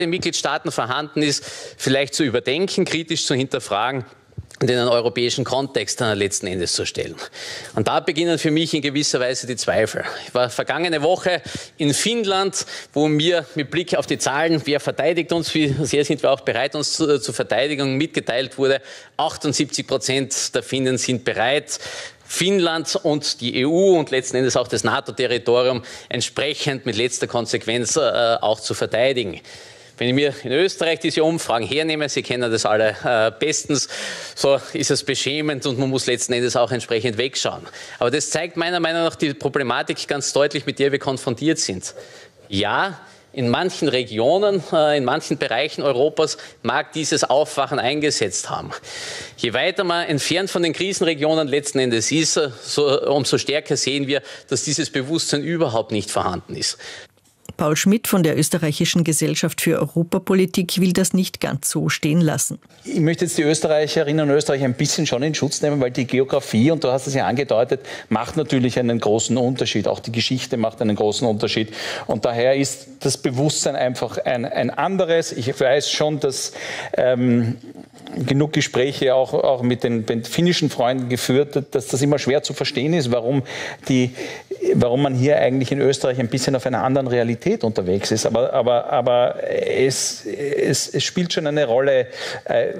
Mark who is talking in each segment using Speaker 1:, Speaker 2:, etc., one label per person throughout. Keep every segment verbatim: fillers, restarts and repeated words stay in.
Speaker 1: den Mitgliedstaaten vorhanden ist, vielleicht zu überdenken, kritisch zu hinterfragen und in einen europäischen Kontext dann letzten Endes zu stellen. Und da beginnen für mich in gewisser Weise die Zweifel. Ich war vergangene Woche in Finnland, wo mir mit Blick auf die Zahlen, wer verteidigt uns, wie sehr sind wir auch bereit, uns zu, zur Verteidigung, mitgeteilt wurde, achtundsiebzig Prozent der Finnen sind bereit, Finnland und die E U und letzten Endes auch das NATO-Territorium entsprechend mit letzter Konsequenz äh, auch zu verteidigen. Wenn ich mir in Österreich diese Umfragen hernehme, Sie kennen das alle äh, bestens, so ist es beschämend und man muss letzten Endes auch entsprechend wegschauen. Aber das zeigt meiner Meinung nach die Problematik ganz deutlich, mit der wir konfrontiert sind. Ja, in manchen Regionen, äh, in manchen Bereichen Europas mag dieses Aufwachen eingesetzt haben. Je weiter man entfernt von den Krisenregionen letzten Endes ist, so, umso stärker sehen wir, dass dieses Bewusstsein überhaupt nicht vorhanden ist.
Speaker 2: Paul Schmidt von der Österreichischen Gesellschaft für Europapolitik will das nicht ganz so stehen lassen.
Speaker 3: Ich möchte jetzt die Österreicherinnen und Österreicher ein bisschen schon in Schutz nehmen, weil die Geografie, und du hast es ja angedeutet, macht natürlich einen großen Unterschied. Auch die Geschichte macht einen großen Unterschied. Und daher ist das Bewusstsein einfach ein, ein anderes. Ich weiß schon, dass ähm, genug Gespräche auch, auch mit den, den finnischen Freunden geführt hat, dass das immer schwer zu verstehen ist, warum, die, warum man hier eigentlich in Österreich ein bisschen auf einer anderen Realität unterwegs ist. Aber, aber, aber es, es, es spielt schon eine Rolle, äh,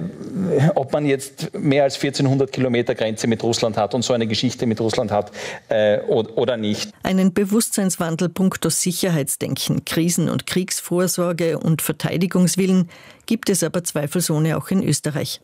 Speaker 3: ob man jetzt mehr als vierzehnhundert Kilometer Grenze mit Russland hat und so eine Geschichte mit Russland hat äh, oder, oder nicht.
Speaker 2: Einen Bewusstseinswandel punkto Sicherheitsdenken, Krisen- und Kriegsvorsorge und Verteidigungswillen gibt es aber zweifelsohne auch in Österreich.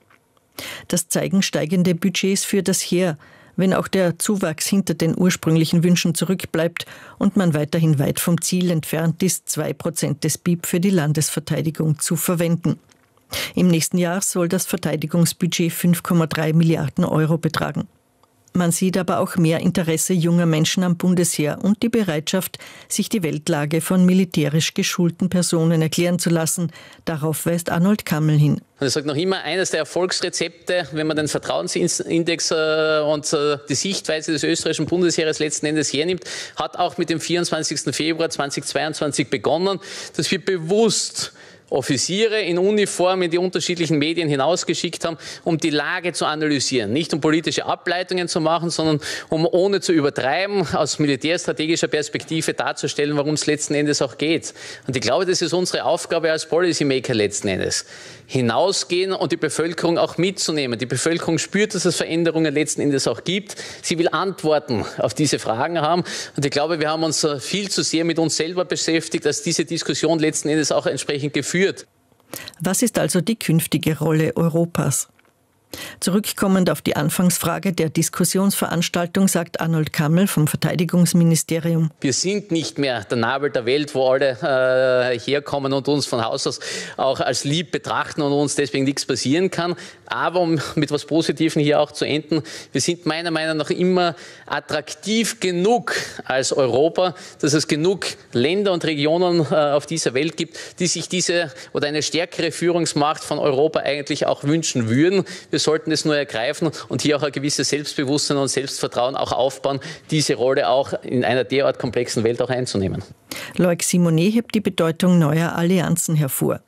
Speaker 2: Das zeigen steigende Budgets für das Heer, wenn auch der Zuwachs hinter den ursprünglichen Wünschen zurückbleibt und man weiterhin weit vom Ziel entfernt ist, zwei Prozent des B I P für die Landesverteidigung zu verwenden. Im nächsten Jahr soll das Verteidigungsbudget fünf Komma drei Milliarden Euro betragen. Man sieht aber auch mehr Interesse junger Menschen am Bundesheer und die Bereitschaft, sich die Weltlage von militärisch geschulten Personen erklären zu lassen. Darauf weist Arnold Kammel hin.
Speaker 1: Und ich sage noch immer, eines der Erfolgsrezepte, wenn man den Vertrauensindex äh, und äh, die Sichtweise des österreichischen Bundesheeres letzten Endes hernimmt, hat auch mit dem vierundzwanzigsten Februar zweitausendzweiundzwanzig begonnen, dass wir bewusst Offiziere in Uniform in die unterschiedlichen Medien hinausgeschickt haben, um die Lage zu analysieren. Nicht um politische Ableitungen zu machen, sondern um ohne zu übertreiben, aus militärstrategischer Perspektive darzustellen, worum es letzten Endes auch geht. Und ich glaube, das ist unsere Aufgabe als Policymaker letzten Endes. Hinausgehen und die Bevölkerung auch mitzunehmen. Die Bevölkerung spürt, dass es Veränderungen letzten Endes auch gibt. Sie will Antworten auf diese Fragen haben. Und ich glaube, wir haben uns viel zu sehr mit uns selber beschäftigt, dass diese Diskussion letzten Endes auch entsprechend geführt.
Speaker 2: Was ist also die künftige Rolle Europas? Zurückkommend auf die Anfangsfrage der Diskussionsveranstaltung sagt Arnold Kammel vom Verteidigungsministerium:
Speaker 1: Wir sind nicht mehr der Nabel der Welt, wo alle äh, herkommen und uns von Haus aus auch als lieb betrachten und uns deswegen nichts passieren kann. Aber um mit etwas Positivem hier auch zu enden, wir sind meiner Meinung nach immer attraktiv genug als Europa, dass es genug Länder und Regionen äh, auf dieser Welt gibt, die sich diese oder eine stärkere Führungsmacht von Europa eigentlich auch wünschen würden. Wir sollten es nur ergreifen und hier auch ein gewisses Selbstbewusstsein und Selbstvertrauen auch aufbauen, diese Rolle auch in einer derart komplexen Welt auch einzunehmen.
Speaker 2: Loic Simonet hebt die Bedeutung neuer Allianzen hervor.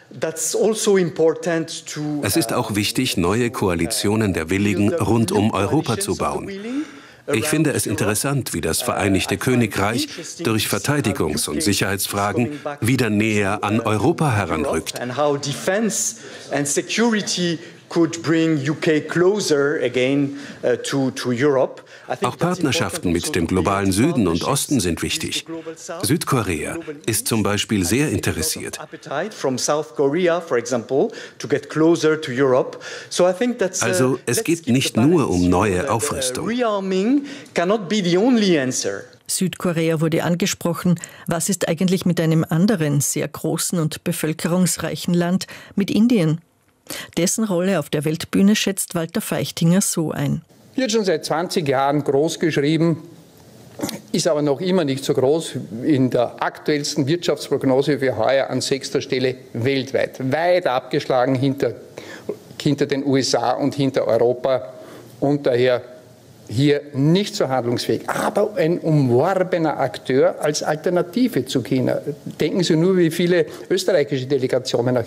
Speaker 4: Es ist auch wichtig, neue Koalitionen der Willigen rund um Europa zu bauen. Ich finde es interessant, wie das Vereinigte Königreich durch Verteidigungs- und Sicherheitsfragen wieder näher an Europa heranrückt. Auch Partnerschaften mit dem globalen Süden und Osten sind wichtig. Südkorea ist zum Beispiel sehr interessiert. Also es geht nicht nur um neue Aufrüstung.
Speaker 2: Südkorea wurde angesprochen. Was ist eigentlich mit einem anderen, sehr großen und bevölkerungsreichen Land, mit Indien? Dessen Rolle auf der Weltbühne schätzt Walter Feichtinger so ein.
Speaker 5: Wird schon seit zwanzig Jahren groß geschrieben, ist aber noch immer nicht so groß. In der aktuellsten Wirtschaftsprognose für heuer an sechster Stelle weltweit. Weit abgeschlagen hinter, hinter den U S A und hinter Europa und daher hier nicht so handlungsfähig, aber ein umworbener Akteur als Alternative zu China. Denken Sie nur, wie viele österreichische Delegationen nach